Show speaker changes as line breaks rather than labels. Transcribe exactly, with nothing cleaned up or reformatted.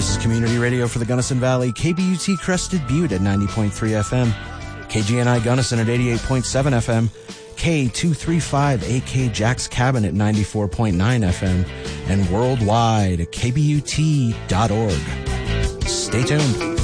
This is Community Radio for the Gunnison Valley, K B U T Crested Butte at ninety point three F M, K G N I Gunnison at eighty-eight point seven F M, K two thirty-five A K Jack's Cabin at ninety-four point nine F M, and worldwide at K B U T dot org. Stay tuned.